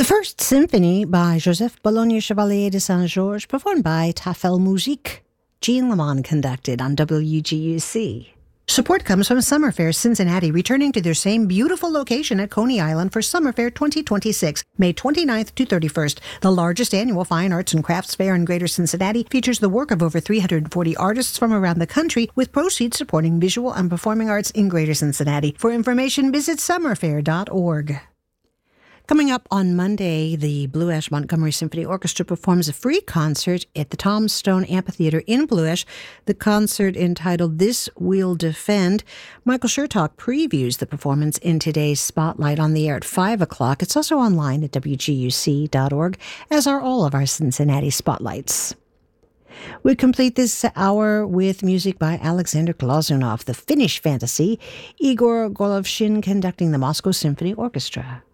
First Symphony by Joseph Bologna Chevalier de Saint-Georges, performed by Tafel Musique. Jean Lamont conducted on WGUC. Support comes from Summer Fair Cincinnati, returning to their same beautiful location at Coney Island for Summer Fair 2026, May 29th to 31st. The largest annual fine arts and crafts fair in Greater Cincinnati features the work of over 340 artists from around the country, with proceeds supporting visual and performing arts in Greater Cincinnati. For information, visit summerfair.org. Coming up on Monday, the Blue Ash Montgomery Symphony Orchestra performs a free concert at the Tom Stone Amphitheater in Blue Ash. The concert, entitled This We'll Defend. Michael Shertock previews the performance in today's Spotlight on the air at 5 o'clock. It's also online at WGUC.org, as are all of our Cincinnati Spotlights. We complete this hour with music by Alexander Glazunov, the Finnish Fantasy, Igor Golovshin conducting the Moscow Symphony Orchestra.